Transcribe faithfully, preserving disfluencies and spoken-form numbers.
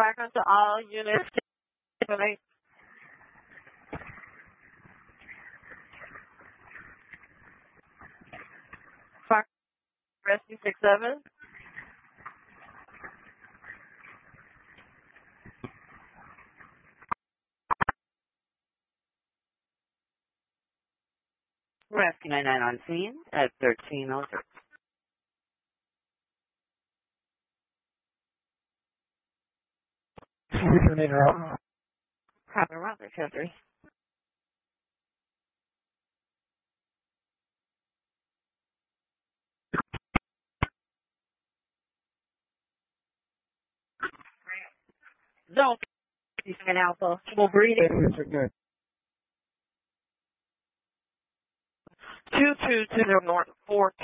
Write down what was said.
Backup to all units. Fire rescue six seven. Rescue nine nine on scene at thirteen oh three. Originator out. Copy, Roger, two three. Don't be an alpha. We'll breed it. Two two two zero north four.